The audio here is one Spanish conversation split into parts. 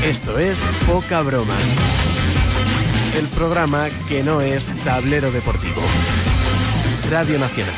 Esto es Poca Broma, el programa que no es tablero deportivo. Radio Nacional.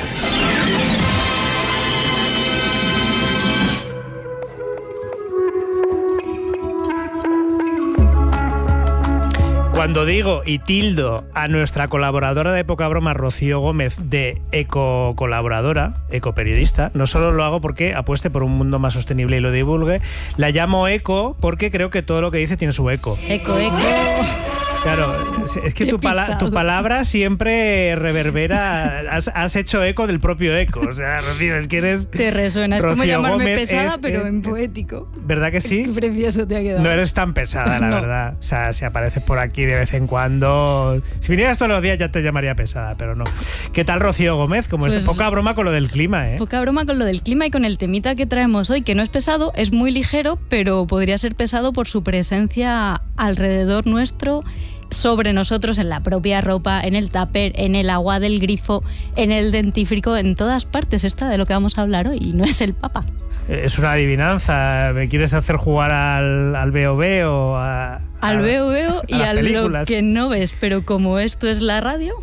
Cuando digo y tildo a nuestra colaboradora de Poca Broma, Rocío Gómez, de ecocolaboradora, ecoperiodista, no solo lo hago porque apueste por un mundo más sostenible y lo divulgue, la llamo eco porque creo que todo lo que dice tiene su eco. Eco. Claro, es que tu palabra siempre reverbera, has hecho eco del propio eco. O sea, Rocío, es que eres... Te resuena, es Rocío como llamarme Gómez, pesada, pero en poético. ¿Verdad que sí? Qué precioso te ha quedado. No eres tan pesada, la verdad. O sea, si apareces por aquí de vez en cuando... Si vinieras todos los días ya te llamaría pesada, pero no. ¿Qué tal, Rocío Gómez? Como es poca broma con lo del clima, ¿eh? Poca broma con lo del clima y con el temita que traemos hoy, que no es pesado, es muy ligero, pero podría ser pesado por su presencia alrededor nuestro, sobre nosotros, en la propia ropa, en el tupper, en el agua del grifo, en el dentífrico, en todas partes está de lo que vamos a hablar hoy, y no es el Papa. Es una adivinanza. ¿Me quieres hacer jugar al veo veo? Al veo veo y a lo que no ves, pero como esto es la radio...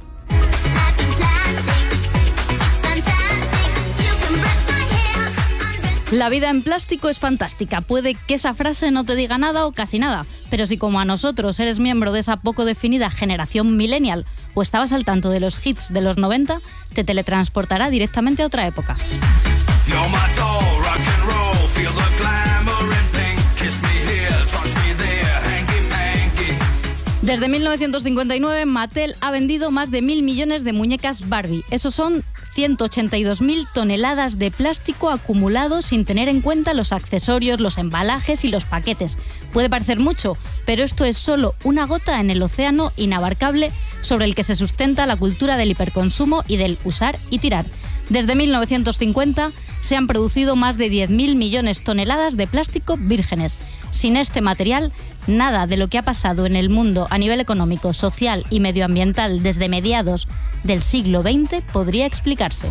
La vida en plástico es fantástica. Puede que esa frase no te diga nada o casi nada, pero si como a nosotros eres miembro de esa poco definida generación millennial o estabas al tanto de los hits de los 90, te teletransportará directamente a otra época. Desde 1959, Mattel ha vendido más de 1.000 millones de muñecas Barbie. Esos son 182.000 toneladas de plástico acumulados sin tener en cuenta los accesorios, los embalajes y los paquetes. Puede parecer mucho, pero esto es solo una gota en el océano inabarcable sobre el que se sustenta la cultura del hiperconsumo y del usar y tirar. Desde 1950 se han producido más de 10.000 millones de toneladas de plástico vírgenes. Sin este material, nada de lo que ha pasado en el mundo a nivel económico, social y medioambiental desde mediados del siglo XX podría explicarse.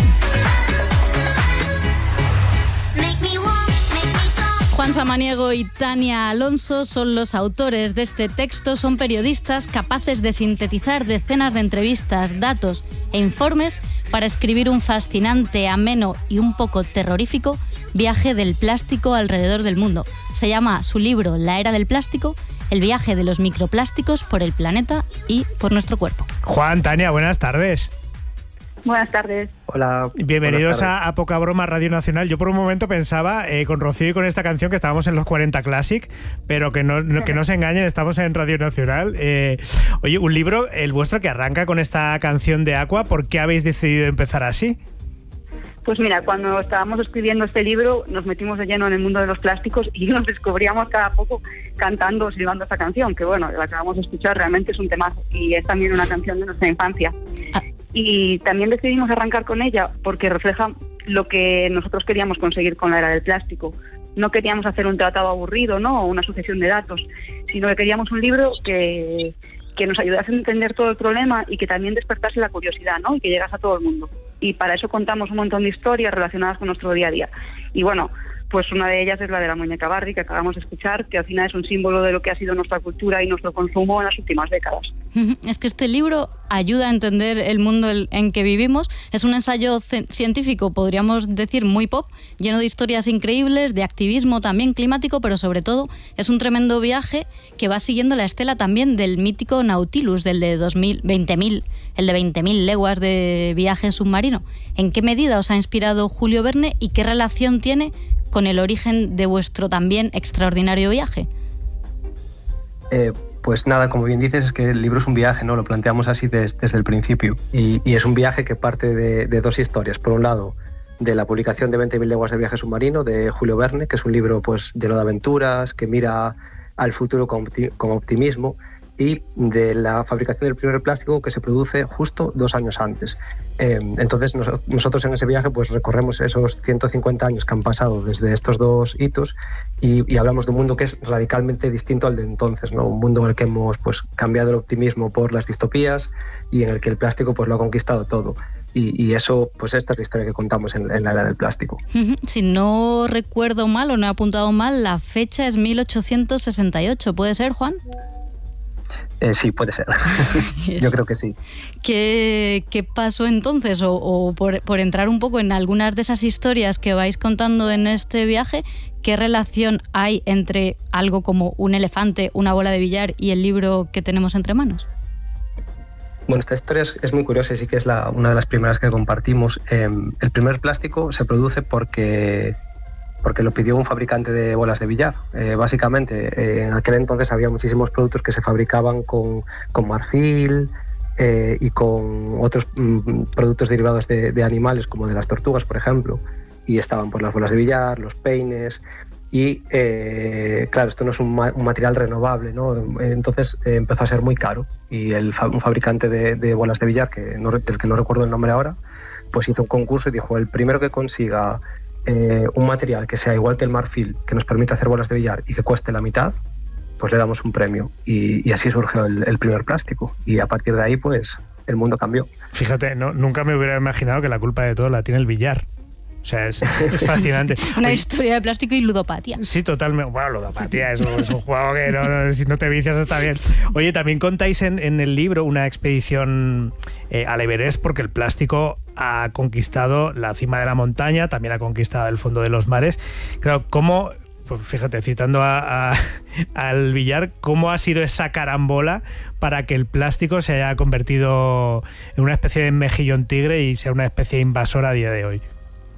Juan Samaniego y Tania Alonso son los autores de este texto. Son periodistas capaces de sintetizar decenas de entrevistas, datos e informes para escribir un fascinante, ameno y un poco terrorífico viaje del plástico alrededor del mundo. Se llama su libro La Era del Plástico, el viaje de los microplásticos por el planeta y por nuestro cuerpo. Juan, Tania, buenas tardes. Buenas tardes. Hola. Bienvenidos a Poca Broma Radio Nacional. Yo por un momento pensaba, con Rocío y con esta canción, que estábamos en los 40 Classic, pero que no se engañen, estamos en Radio Nacional. Oye, un libro, el vuestro, que arranca con esta canción de Aqua. ¿Por qué habéis decidido empezar así? Pues mira, cuando estábamos escribiendo este libro nos metimos de lleno en el mundo de los plásticos y nos descubríamos cada poco cantando o silbando esta canción, que bueno, la acabamos de escuchar, realmente es un temazo y es también una canción de nuestra infancia. Y también decidimos arrancar con ella porque refleja lo que nosotros queríamos conseguir con la era del plástico. No queríamos hacer un tratado aburrido, ¿no?, o una sucesión de datos, sino que queríamos un libro que nos ayudase a entender todo el problema y que también despertase la curiosidad, ¿no?, y que llegase a todo el mundo. Y para eso contamos un montón de historias relacionadas con nuestro día a día. Y bueno, pues una de ellas es la de la muñeca Barbie, que acabamos de escuchar, que al final es un símbolo de lo que ha sido nuestra cultura y nuestro consumo en las últimas décadas. Es que este libro ayuda a entender el mundo en que vivimos. Es un ensayo científico, podríamos decir, muy pop, lleno de historias increíbles, de activismo también climático, pero sobre todo es un tremendo viaje que va siguiendo la estela también del mítico Nautilus, del de 20.000 leguas de viaje submarino. ¿En qué medida os ha inspirado Julio Verne y qué relación tiene con el origen de vuestro también extraordinario viaje? Pues nada, como bien dices, es que el libro es un viaje, ¿no? Lo planteamos así desde el principio. Y es un viaje que parte de dos historias. Por un lado, de la publicación de 20.000 leguas de viaje submarino de Julio Verne, que es un libro pues lleno de aventuras, que mira al futuro con optimismo, y de la fabricación del primer plástico, que se produce justo 2 años antes. Entonces nosotros en ese viaje pues recorremos esos 150 años que han pasado desde estos dos hitos y hablamos de un mundo que es radicalmente distinto al de entonces, ¿no? Un mundo en el que hemos pues cambiado el optimismo por las distopías y en el que el plástico pues lo ha conquistado todo. Y eso, pues esta es la historia que contamos en la era del plástico. Si no recuerdo mal o no he apuntado mal, la fecha es 1868. ¿Puede ser, Juan? Sí, puede ser. Yo creo que sí. ¿Qué pasó entonces? O por entrar un poco en algunas de esas historias que vais contando en este viaje, ¿qué relación hay entre algo como un elefante, una bola de billar y el libro que tenemos entre manos? Bueno, esta historia es muy curiosa y sí que es una de las primeras que compartimos. El primer plástico se produce porque lo pidió un fabricante de bolas de billar. Básicamente, en aquel entonces había muchísimos productos que se fabricaban con marfil y con otros productos derivados de animales, como de las tortugas, por ejemplo, y estaban por las bolas de billar, los peines. Y claro, esto no es un material renovable, ¿no? Entonces empezó a ser muy caro y un fabricante de bolas de billar, del que no recuerdo el nombre ahora, pues hizo un concurso y dijo: el primero que consiga un material que sea igual que el marfil, que nos permita hacer bolas de billar y que cueste la mitad, pues le damos un premio. Y así surgió el primer plástico. Y a partir de ahí, pues el mundo cambió. Fíjate, nunca me hubiera imaginado que la culpa de todo la tiene el billar. O sea, es fascinante. Una historia de plástico y ludopatía. Sí, totalmente. Bueno, ludopatía es un juego que si no te vicias está bien. Oye, también contáis en el libro una expedición al Everest, porque el plástico ha conquistado la cima de la montaña, también ha conquistado el fondo de los mares. Claro, ¿cómo? Pues fíjate, citando al billar, ¿cómo ha sido esa carambola para que el plástico se haya convertido en una especie de mejillón tigre y sea una especie invasora a día de hoy?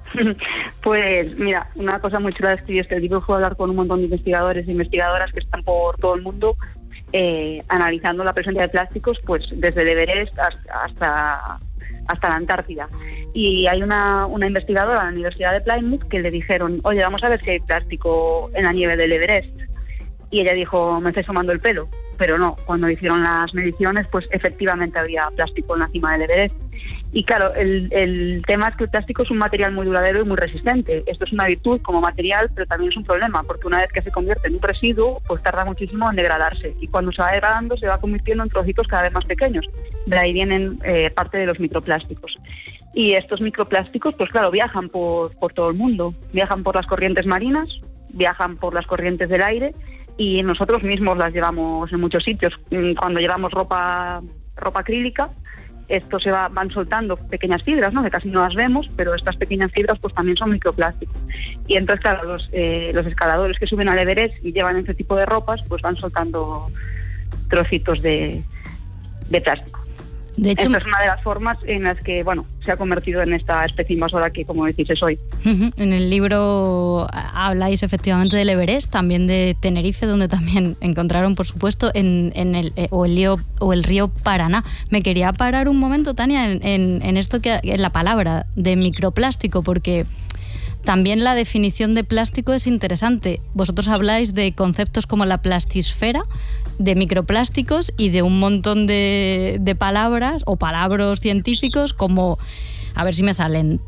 Pues mira, una cosa muy chula de escribir este libro fue hablar con un montón de investigadores e investigadoras que están por todo el mundo analizando la presencia de plásticos, pues desde el Everest hasta la Antártida. Y hay una investigadora de la Universidad de Plymouth que le dijeron: oye, vamos a ver si hay plástico en la nieve del Everest. Y ella dijo: me estáis tomando el pelo. Pero no, cuando hicieron las mediciones, pues efectivamente había plástico en la cima del Everest. Y claro, el tema es que el plástico es un material muy duradero y muy resistente. Esto es una virtud como material, pero también es un problema, porque una vez que se convierte en un residuo, pues tarda muchísimo en degradarse. Y cuando se va degradando, se va convirtiendo en trocitos cada vez más pequeños. De ahí vienen parte de los microplásticos. Y estos microplásticos, pues claro, viajan por todo el mundo. Viajan por las corrientes marinas, viajan por las corrientes del aire, y nosotros mismos las llevamos en muchos sitios. Cuando llevamos ropa acrílica, esto van soltando pequeñas fibras, ¿no?, que casi no las vemos, pero estas pequeñas fibras pues también son microplásticos. Y entonces, claro, los escaladores que suben al Everest y llevan este tipo de ropas, pues van soltando trocitos de plástico. De hecho, esta es una de las formas en las que, bueno, se ha convertido en esta especie invasora que, como decís, es hoy. En el libro habláis efectivamente del Everest, también de Tenerife, donde también encontraron, por supuesto, el río Paraná. Me quería parar un momento, Tania, en esto en la palabra de microplástico, porque también la definición de plástico es interesante. Vosotros habláis de conceptos como la plastisfera, de microplásticos y de un montón de palabras o palabras científicos como, a ver si me salen,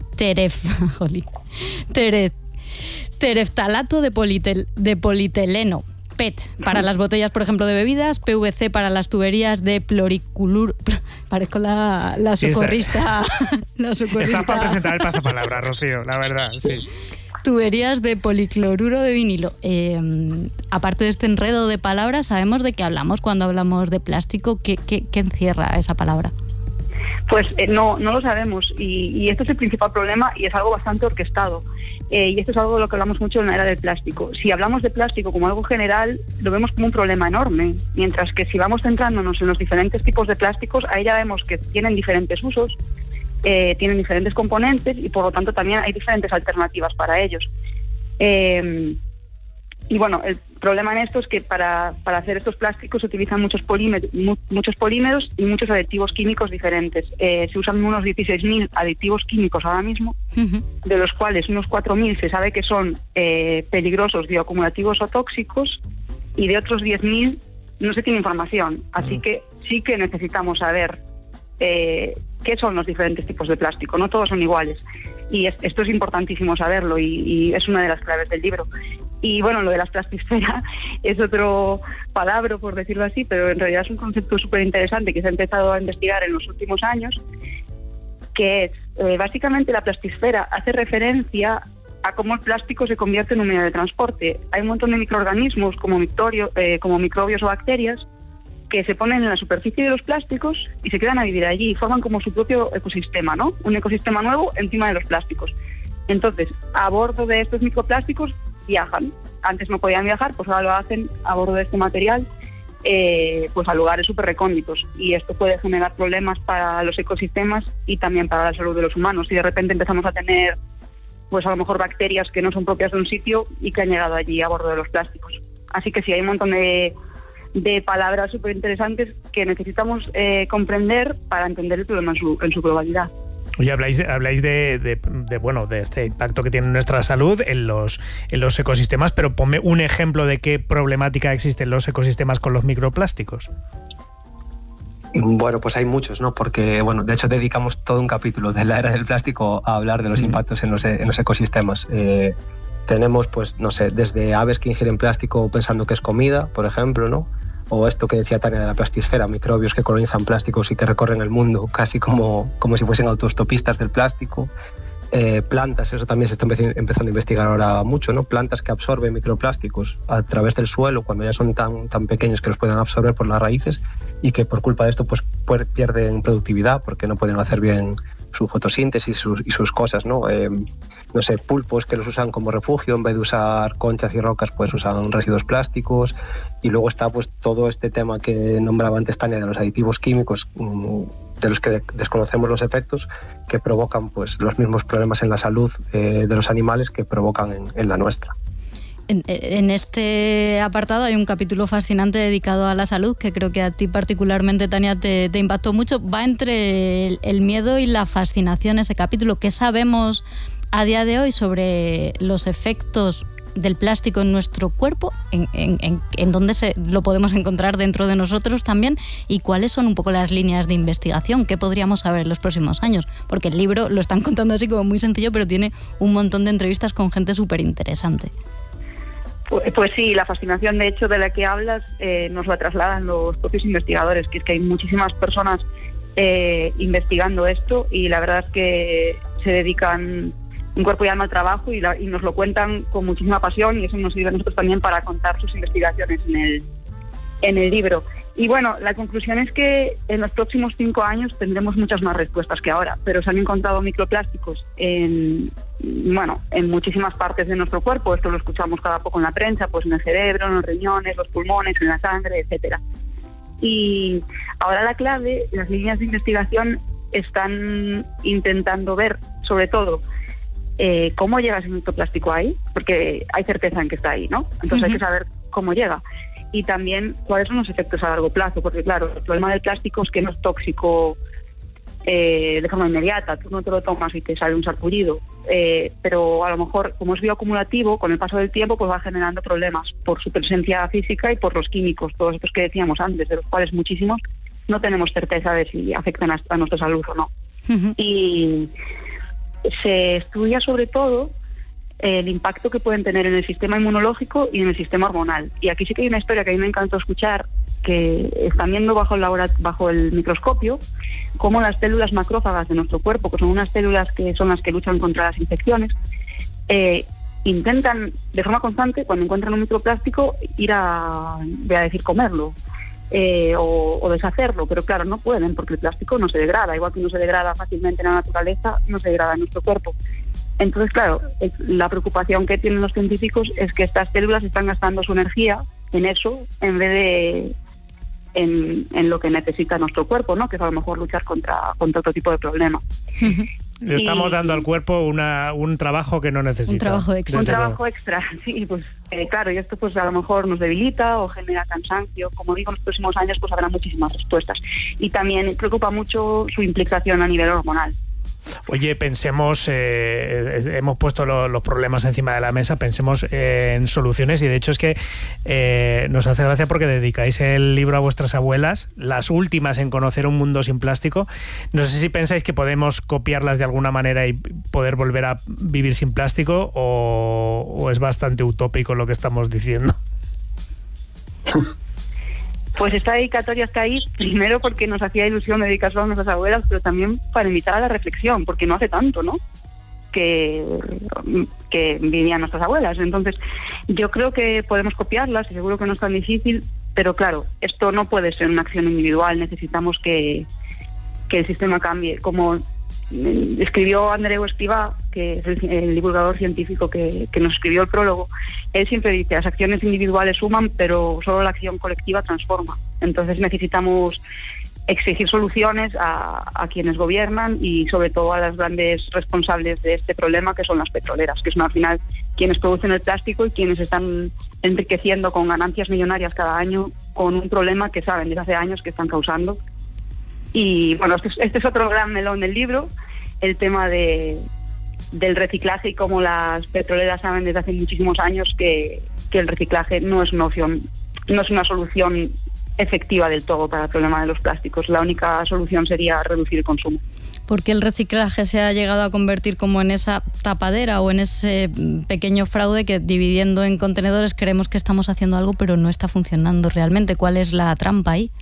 tereftalato de polietileno, PET para las botellas, por ejemplo, de bebidas, PVC para las tuberías de pluriculur. Parezco la socorrista. La socorrista. Estás para presentar el pasapalabra, Rocío, la verdad, sí. Tuberías de policloruro de vinilo. Aparte de este enredo de palabras, ¿sabemos de qué hablamos cuando hablamos de plástico? ¿Qué encierra esa palabra? Pues no lo sabemos, y esto es el principal problema, y es algo bastante orquestado. Y esto es algo de lo que hablamos mucho en la era del plástico. Si hablamos de plástico como algo general, lo vemos como un problema enorme, mientras que si vamos centrándonos en los diferentes tipos de plásticos, ahí ya vemos que tienen diferentes usos, tienen diferentes componentes, y por lo tanto también hay diferentes alternativas para ellos. Y bueno, el problema en esto es que para hacer estos plásticos se utilizan muchos polímeros y muchos aditivos químicos diferentes. Se usan unos 16.000 aditivos químicos ahora mismo, de los cuales unos 4.000 se sabe que son peligrosos, bioacumulativos o tóxicos, y de otros 10.000 no se tiene información. Así que sí que necesitamos saber qué son los diferentes tipos de plástico. No todos son iguales. Y esto es importantísimo saberlo, y es una de las claves del libro. Y bueno, lo de las plastisfera es otro palabra, por decirlo así, pero en realidad es un concepto súper interesante que se ha empezado a investigar en los últimos años, que es, básicamente la plastisfera hace referencia a cómo el plástico se convierte en un medio de transporte. Hay un montón de microorganismos como microbios o bacterias que se ponen en la superficie de los plásticos y se quedan a vivir allí y forman como su propio ecosistema, ¿no? Un ecosistema nuevo encima de los plásticos. Entonces, a bordo de estos microplásticos viajan. Antes no podían viajar, pues ahora lo hacen a bordo de este material, pues a lugares súper recónditos. Y esto puede generar problemas para los ecosistemas y también para la salud de los humanos. Si de repente empezamos a tener, pues a lo mejor bacterias que no son propias de un sitio y que han llegado allí a bordo de los plásticos. Así que sí, hay un montón de palabras súper interesantes que necesitamos comprender para entender el problema en su globalidad. Oye, habláis de este impacto que tiene en nuestra salud en los ecosistemas, pero ponme un ejemplo de qué problemática existe en los ecosistemas con los microplásticos. Bueno, pues hay muchos, ¿no? Porque, bueno, de hecho dedicamos todo un capítulo de la era del plástico a hablar de los impactos en los ecosistemas. Tenemos, pues, no sé, desde aves que ingieren plástico pensando que es comida, por ejemplo, ¿no? O esto que decía Tania de la plastisfera, microbios que colonizan plásticos y que recorren el mundo casi como si fuesen autostopistas del plástico. Plantas, eso también se está empezando a investigar ahora mucho, ¿no? Plantas que absorben microplásticos a través del suelo cuando ya son tan pequeños que los pueden absorber por las raíces y que por culpa de esto pues pierden productividad porque no pueden hacer bien su fotosíntesis y sus cosas, ¿no? No sé, pulpos que los usan como refugio, en vez de usar conchas y rocas, pues usan residuos plásticos. Y luego está pues todo este tema que nombraba antes Tania de los aditivos químicos, de los que desconocemos los efectos, que provocan pues los mismos problemas en la salud de los animales que provocan en la nuestra. En este apartado hay un capítulo fascinante dedicado a la salud que creo que a ti particularmente, Tania, te impactó mucho. Va entre el miedo y la fascinación ese capítulo. ¿Qué sabemos a día de hoy sobre los efectos del plástico en nuestro cuerpo? ¿En dónde lo podemos encontrar dentro de nosotros también? ¿Y cuáles son un poco las líneas de investigación? ¿Qué podríamos saber en los próximos años? Porque el libro lo están contando así como muy sencillo, pero tiene un montón de entrevistas con gente súper interesante. Pues sí, la fascinación, de hecho, de la que hablas, nos la trasladan los propios investigadores, que es que hay muchísimas personas investigando esto y la verdad es que se dedican un cuerpo y alma al trabajo y nos lo cuentan con muchísima pasión y eso nos sirve a nosotros también para contar sus investigaciones en el libro. Y bueno, la conclusión es que en los próximos 5 años tendremos muchas más respuestas que ahora, pero se han encontrado microplásticos en muchísimas partes de nuestro cuerpo. Esto lo escuchamos cada poco en la prensa, pues en el cerebro, en los riñones, los pulmones, en la sangre, etcétera. Y ahora la clave, las líneas de investigación están intentando ver, sobre todo, cómo llega ese microplástico ahí, porque hay certeza en que está ahí, ¿no? Entonces hay que saber cómo llega. Y también cuáles son los efectos a largo plazo, porque claro, el problema del plástico es que no es tóxico de forma inmediata, tú no te lo tomas y te sale un sarpullido, pero a lo mejor como es bioacumulativo, con el paso del tiempo pues va generando problemas por su presencia física y por los químicos, todos estos que decíamos antes, de los cuales muchísimos no tenemos certeza de si afectan a nuestra salud o no. Y se estudia sobre todo el impacto que pueden tener en el sistema inmunológico y en el sistema hormonal. Y aquí sí que hay una historia que a mí me encantó escuchar, que están viendo bajo el microscopio cómo las células macrófagas de nuestro cuerpo, que son unas células que son las que luchan contra las infecciones, intentan de forma constante, cuando encuentran un microplástico, ir a comerlo o deshacerlo, pero claro, no pueden porque el plástico no se degrada, igual que no se degrada fácilmente en la naturaleza, no se degrada en nuestro cuerpo. Entonces, claro, la preocupación que tienen los científicos es que estas células están gastando su energía en eso en vez de en lo que necesita nuestro cuerpo, ¿no? Que es a lo mejor luchar contra otro tipo de problema. Le estamos dando al cuerpo un trabajo que no necesita. Un trabajo extra, sí, pues claro, y esto pues a lo mejor nos debilita o genera cansancio. Como digo, en los próximos años pues habrá muchísimas respuestas. Y también preocupa mucho su implicación a nivel hormonal. Oye, pensemos, hemos puesto los problemas encima de la mesa, pensemos en soluciones y de hecho es que nos hace gracia porque dedicáis el libro a vuestras abuelas, las últimas en conocer un mundo sin plástico. No sé si pensáis que podemos copiarlas de alguna manera y poder volver a vivir sin plástico o es bastante utópico lo que estamos diciendo. Pues esta dedicatoria está ahí, primero porque nos hacía ilusión dedicarlo a nuestras abuelas, pero también para invitar a la reflexión, porque no hace tanto, ¿no?, que vivían nuestras abuelas. Entonces, yo creo que podemos copiarlas y seguro que no es tan difícil, pero claro, esto no puede ser una acción individual, necesitamos que el sistema cambie. Como escribió Andreu Escrivá, que es el divulgador científico que nos escribió el prólogo, él siempre dice, las acciones individuales suman, pero solo la acción colectiva transforma. Entonces necesitamos exigir soluciones a quienes gobiernan y sobre todo a las grandes responsables de este problema, que son las petroleras, que son al final quienes producen el plástico y quienes están enriqueciendo con ganancias millonarias cada año con un problema que saben desde hace años que están causando. Y bueno, este es otro gran melón del libro, el tema del reciclaje y cómo las petroleras saben desde hace muchísimos años que el reciclaje no es una opción, no es una solución efectiva del todo para el problema de los plásticos. La única solución sería reducir el consumo. ¿Por qué el reciclaje se ha llegado a convertir como en esa tapadera o en ese pequeño fraude que, dividiendo en contenedores, creemos que estamos haciendo algo pero no está funcionando realmente? ¿Cuál es la trampa ahí?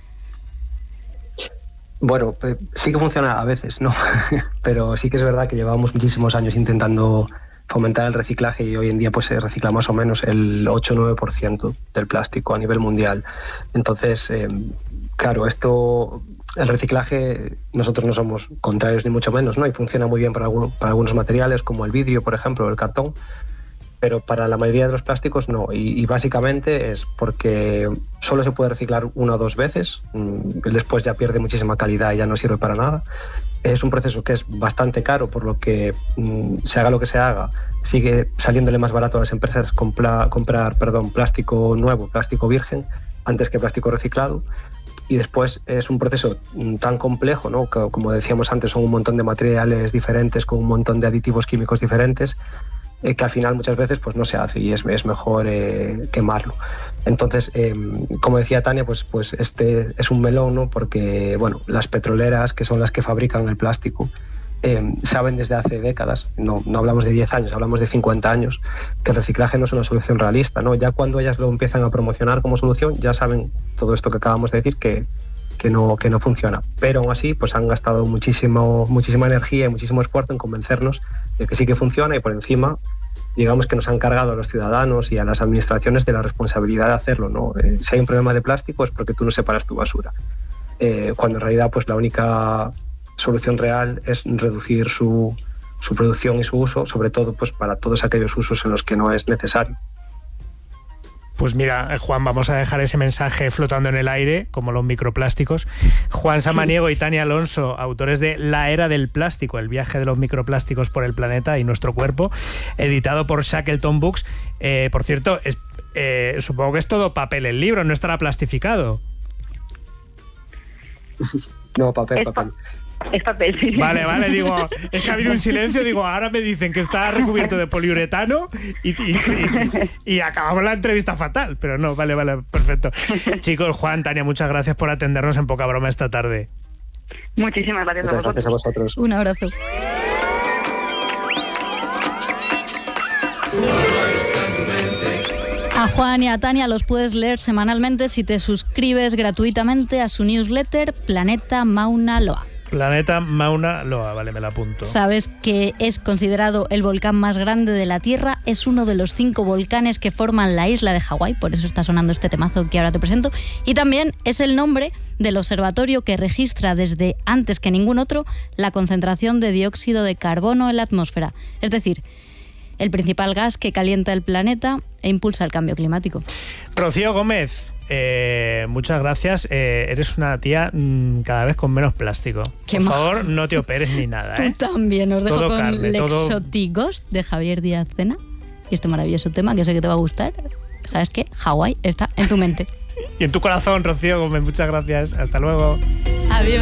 Bueno, sí que funciona a veces, ¿no? Pero sí que es verdad que llevamos muchísimos años intentando fomentar el reciclaje y hoy en día pues se recicla más o menos el 8 o 9% del plástico a nivel mundial. Entonces, claro, el reciclaje, nosotros no somos contrarios ni mucho menos, ¿no? Y funciona muy bien para algunos materiales como el vidrio, por ejemplo, o el cartón, pero para la mayoría de los plásticos no. Y básicamente es porque solo se puede reciclar 1 o 2 veces, después ya pierde muchísima calidad y ya no sirve para nada. Es un proceso que es bastante caro, por lo que se haga lo que se haga, sigue saliéndole más barato a las empresas comprar plástico nuevo, plástico virgen, antes que plástico reciclado. Y después es un proceso tan complejo, ¿no?, que, como decíamos antes, son un montón de materiales diferentes con un montón de aditivos químicos diferentes, que al final muchas veces pues no se hace y es mejor quemarlo. Entonces, como decía Tania, pues este es un melón, ¿no?, porque bueno, las petroleras, que son las que fabrican el plástico, saben desde hace décadas, no hablamos de 10 años, hablamos de 50 años, que el reciclaje no es una solución realista, ¿no? Ya cuando ellas lo empiezan a promocionar como solución, ya saben todo esto que acabamos de decir, que no funciona. Pero aún así, pues han gastado muchísima energía y muchísimo esfuerzo en convencernos de que sí que funciona, y por encima, digamos que nos han cargado a los ciudadanos y a las administraciones de la responsabilidad de hacerlo, ¿no? Si hay un problema de plástico es porque tú no separas tu basura. Cuando en realidad pues la única solución real es reducir su producción y su uso, sobre todo pues para todos aquellos usos en los que no es necesario. Pues mira, Juan, vamos a dejar ese mensaje flotando en el aire, como los microplásticos. Juan Samaniego y Tania Alonso, autores de La Era del Plástico, el viaje de los microplásticos por el planeta y nuestro cuerpo, editado por Shackleton Books. Por cierto, supongo que es todo papel el libro, no estará plastificado. No, papel. Es papel, sí. Vale, digo, es que ha habido un silencio, digo, ahora me dicen que está recubierto de poliuretano y acabamos la entrevista fatal, pero no, vale, perfecto. Chicos, Juan, Tania, muchas gracias por atendernos en Poca Broma esta tarde. Muchísimas gracias. Muchas gracias a vosotros. Un abrazo. A Juan y a Tania los puedes leer semanalmente si te suscribes gratuitamente a su newsletter Planeta Mauna Loa. Planeta Mauna Loa, vale, me la apunto. ¿Sabes que es considerado el volcán más grande de la Tierra? Es uno de los 5 volcanes que forman la isla de Hawái, por eso está sonando este temazo que ahora te presento. Y también es el nombre del observatorio que registra desde antes que ningún otro la concentración de dióxido de carbono en la atmósfera. Es decir, el principal gas que calienta el planeta e impulsa el cambio climático. Rocío Gómez, muchas gracias. Eres una tía cada vez con menos plástico. Por favor, no te operes ni nada. Tú también. Os dejo todo con carne, Lexotigos de Javier Díaz Cena y este maravilloso tema que sé que te va a gustar. ¿Sabes qué? Hawái está en tu mente. Y en tu corazón, Rocío Gómez. Muchas gracias. Hasta luego. Adiós.